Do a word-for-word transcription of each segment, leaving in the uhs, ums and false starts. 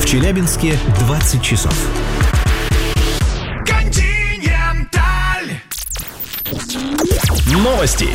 В Челябинске двадцать часов. Континенталь. Новости.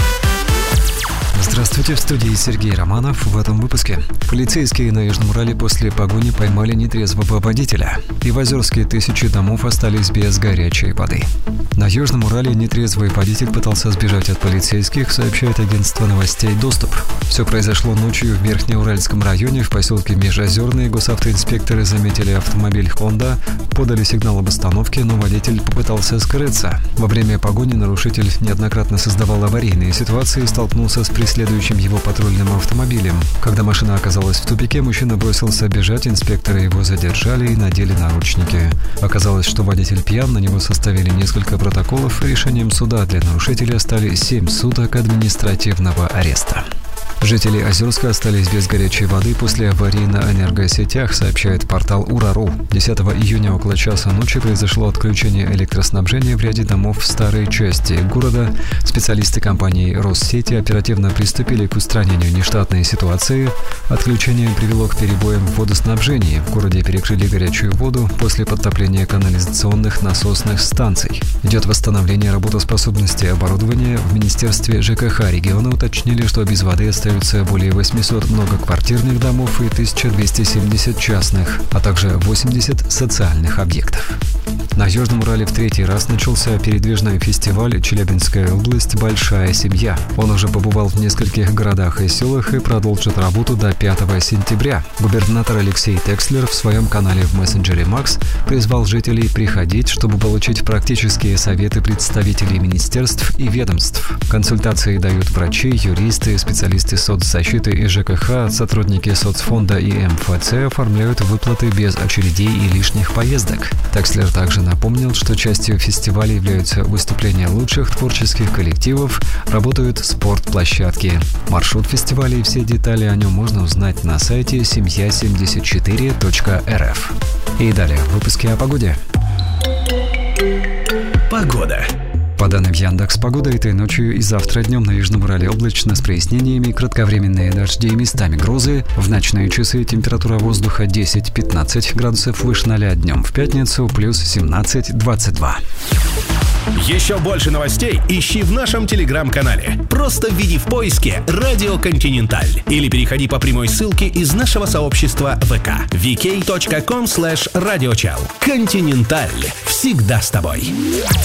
Здравствуйте, в студии Сергей Романов. В этом выпуске. Полицейские на Южном Урале после погони поймали нетрезвого водителя. И в Озерске тысячи домов остались без горячей воды. На Южном Урале нетрезвый водитель пытался сбежать от полицейских, сообщает агентство новостей «Доступ». Все произошло ночью в Верхнеуральском районе, в поселке Межозерный. Госавтоинспекторы заметили автомобиль «Хонда», подали сигнал об остановке, но водитель попытался скрыться. Во время погони нарушитель неоднократно создавал аварийные ситуации и столкнулся с преследующим его патрульным автомобилем. Когда машина оказалась в тупике, мужчина бросился бежать, инспекторы его задержали и надели наручники. Оказалось, что водитель пьян, на него составили несколько протоколов, и решением суда для нарушителя стали семь суток административного ареста. Жители Озерска остались без горячей воды после аварии на энергосетях, сообщает портал Ура.ру. десятого июня около часа ночи произошло отключение электроснабжения в ряде домов в старой части города. Специалисты компании Россети оперативно приступили к устранению нештатной ситуации. Отключение привело к перебоям в водоснабжении. В городе перекрыли горячую воду после подтопления канализационных насосных станций. Идет восстановление работоспособности оборудования. В Министерстве ЖКХ региона уточнили, что без воды остается более восьмисот многоквартирных домов и тысяча двести семьдесят частных, а также восемьдесят социальных объектов. На Южном Урале в третий раз начался передвижной фестиваль «Челябинская область. Большая семья». Он уже побывал в нескольких городах и селах и продолжит работу до пятого сентября. Губернатор Алексей Текслер в своем канале в мессенджере Макс призвал жителей приходить, чтобы получить практические советы представителей министерств и ведомств. Консультации дают врачи, юристы, специалисты соцзащиты и ЖКХ, сотрудники соцфонда и эм эф цэ оформляют выплаты без очередей и лишних поездок. Текслер также напомнил, что частью фестиваля являются выступления лучших творческих коллективов, работают спортплощадки. Маршрут фестиваля и все детали о нем можно узнать на сайте семья семьдесят четыре точка эр эф. И далее в выпуске о погоде. Погода. По данным Яндекс.Погода, этой ночью и завтра днем на Южном Урале облачно с прояснениями, кратковременные дожди, местами грозы. В ночные часы температура воздуха десять-пятнадцать градусов выше ноля, днем в пятницу плюс семнадцать-двадцать два. Еще больше новостей ищи в нашем телеграм-канале. Просто введи в поиске «Радио Континенталь» или переходи по прямой ссылке из нашего сообщества ВК ви кей точка ком слэш радиочел. Континенталь. Всегда с тобой.